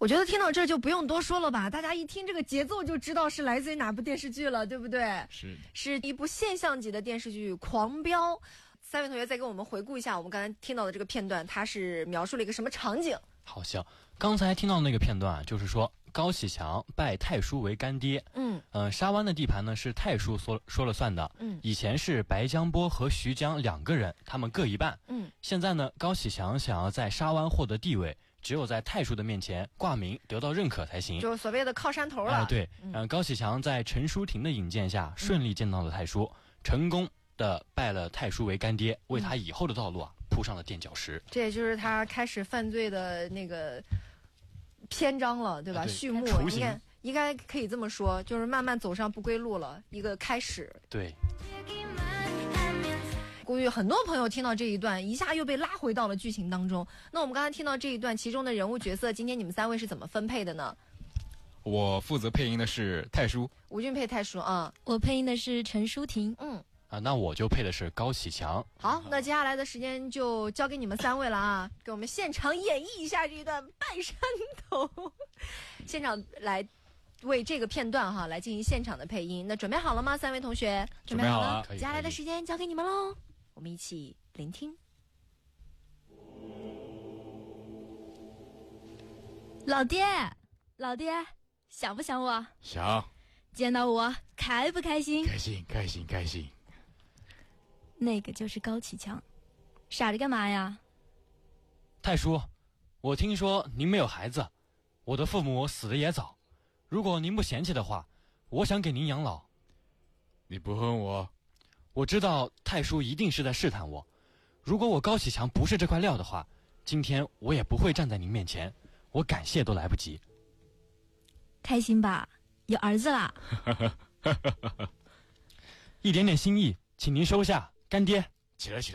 我觉得听到这就不用多说了吧，大家一听这个节奏就知道是来自于哪部电视剧了，对不对？是一部现象级的电视剧《狂飙》。三位同学再跟我们回顾一下我们刚才听到的这个片段，它是描述了一个什么场景？ 好像刚才听到那个片段，就是说高启强拜太叔为干爹。沙湾的地盘呢是太叔说了算的。以前是白江波和徐江2个人，他们各一半。现在呢，高启强想要在沙湾获得地位，只有在太叔的面前挂名得到认可才行， 就是所谓的靠山头了。 对，高启强在陈淑婷的引荐下，顺利见到了太叔，成功的拜了太叔为干爹，为他以后的道路铺上了垫脚石。 这也就是他开始犯罪的那个篇章了，对吧？ 对， 序幕应该可以这么说，就是慢慢走上不归路了，一个开始。 对。 估计很多朋友听到这一段，一下又被拉回到了剧情当中。那我们刚才听到这一段，其中的人物角色，今天你们3位是怎么分配的呢？ 我负责配音的是太叔， 吴俊配太叔啊， 我配音的是陈淑婷。 那我就配的是高启强。 好，那接下来的时间就交给你们3位了啊，给我们现场演绎一下这一段拜山头，现场来为这个片段来进行现场的配音。那准备好了吗？3位同学准备好了， 接下来的时间交给你们喽，我们一起聆听。 老爹，想不想我？ 想。 见到我开不开心？ 开心。 那个就是高启强，傻着干嘛呀？ 太叔，我听说您没有孩子，我的父母死得也早，如果您不嫌弃的话，我想给您养老。 你不恨我？ 我知道太叔一定是在试探我，如果我高启强不是这块料的话，今天我也不会站在您面前，我感谢都来不及。 开心吧，有儿子啦。 一点点心意，请您收下，干爹。 起来。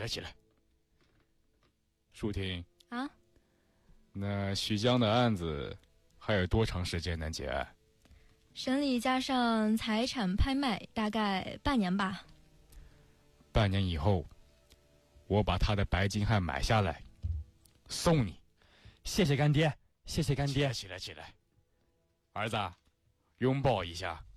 淑婷啊， 那徐江的案子还有多长时间能结案？ 审理加上财产拍卖，大概半年吧。 半年以后，我把他的白金汉买下来，送你。 谢谢干爹，谢谢干爹。 起来，儿子，拥抱一下。